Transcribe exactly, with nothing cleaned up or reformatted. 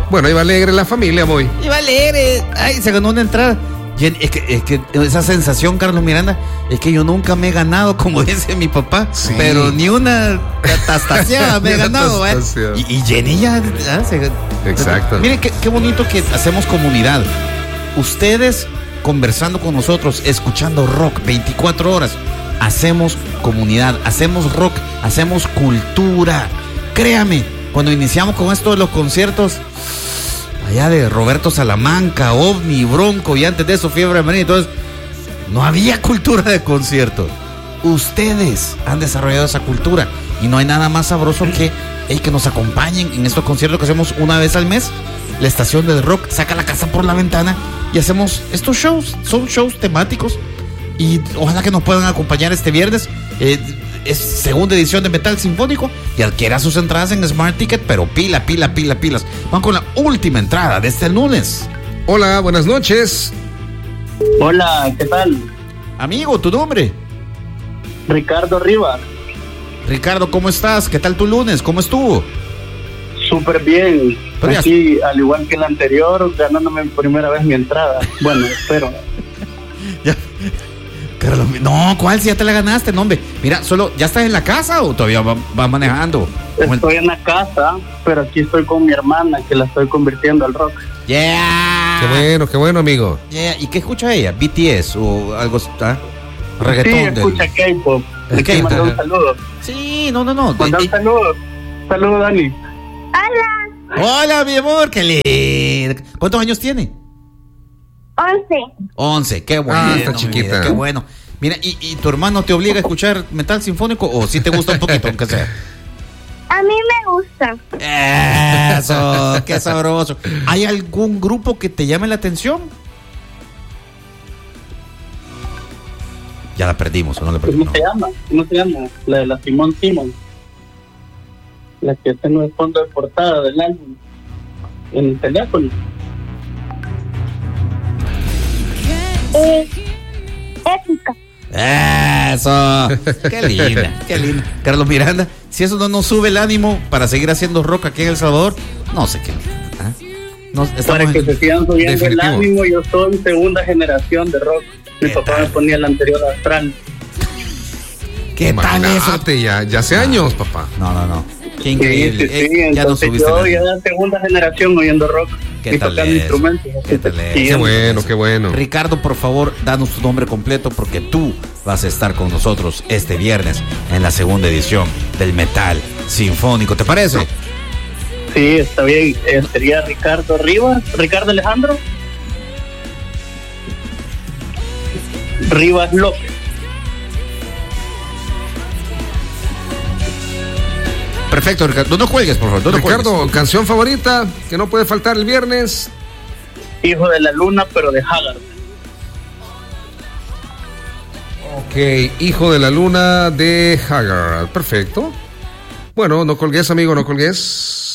Bueno, iba alegre la familia, voy. Iba alegre. Ay, se ganó una entrada. Y es que, es que esa sensación, Carlos Miranda, es que yo nunca me he ganado, como dice mi papá, sí. Pero ni una tastaseada me he ganado, ¿eh? Y, y Jenny ya, ya se... Exacto. Miren qué, qué bonito que hacemos comunidad. Ustedes conversando con nosotros, escuchando rock veinticuatro horas. Hacemos comunidad, hacemos rock, hacemos cultura. Créame, cuando iniciamos con esto de los conciertos, allá de Roberto Salamanca, OVNI, Bronco y antes de eso Fiebre Amarilla, entonces no había cultura de concierto. Ustedes han desarrollado esa cultura y no hay nada más sabroso que hey, que nos acompañen en estos conciertos que hacemos una vez al mes. La estación de rock saca la casa por la ventana y hacemos estos shows, son shows temáticos y ojalá que nos puedan acompañar este viernes. Eh, es segunda edición de Metal Sinfónico y adquiera sus entradas en Smart Ticket, pero pila, pila, pila, pilas. Van con la última entrada de este lunes. Hola, buenas noches. Hola, ¿qué tal? Amigo, ¿tu nombre? Ricardo Rivas. Ricardo, ¿cómo estás? ¿Qué tal tu lunes? ¿Cómo estuvo? Súper bien. Pero aquí, ya... al igual que el anterior, ganándome por primera vez mi entrada. Bueno, espero. Ya. Carlos, no, ¿cuál? Si ya te la ganaste, no, hombre. Mira, solo, ¿ya estás en la casa o todavía vas va manejando? Estoy en la casa, pero aquí estoy con mi hermana, que la estoy convirtiendo al rock. Yeah. Qué bueno, qué bueno, amigo. Yeah. ¿Y qué escucha ella? ¿B T S o algo? ¿Ah? Reggaetón. Sí, escucha del... K-pop. Le quiero mandar un saludo. Sí, no, no, no. Mandar un saludo. Saludos, Dani. Hola. Hola, mi amor, qué lindo. ¿Cuántos años tiene? Once. Once, qué bueno. Ah, está chiquita. Mira, qué bueno. Mira, ¿y, ¿y tu hermano te obliga a escuchar metal sinfónico o si te gusta un poquito, aunque sea? A mí me gusta. Eso, qué sabroso. ¿Hay algún grupo que te llame la atención? Ya la perdimos, ¿o no la perdimos? ¿Cómo se llama? ¿Cómo se llama? La de la Simón Simón. La que está en el fondo de portada del álbum. En el teléfono. Eh, épica. Eso, qué linda, qué linda. Carlos Miranda, si eso no nos sube el ánimo para seguir haciendo rock aquí en El Salvador, no sé qué. ¿eh? No, para que en... se sigan subiendo definitivo. El ánimo, yo soy segunda generación de rock. Mi papá tal? Me ponía el anterior astral. ¿Qué tal eso? Ya, ya hace años, papá. No, no, no. Qué increíble. Sí, sí, sí. Eh, ya entonces no yo ya de segunda generación oyendo rock. ¿Qué tal es? Instrumentos. ¿Qué tal es? Qué bueno, qué bueno. Ricardo, por favor, danos tu nombre completo porque tú vas a estar con nosotros este viernes en la segunda edición del Metal Sinfónico. ¿Te parece? Sí, está bien. Eh, sería Ricardo Rivas, Ricardo Alejandro Rivas López. Perfecto, Ricardo. No cuelgues, por favor. No Ricardo, cuelgues. canción favorita que no puede faltar el viernes. Hijo de la Luna, pero de Haggard. Ok, Hijo de la Luna de Haggard. Perfecto. Bueno, no colgues, amigo, no colgues.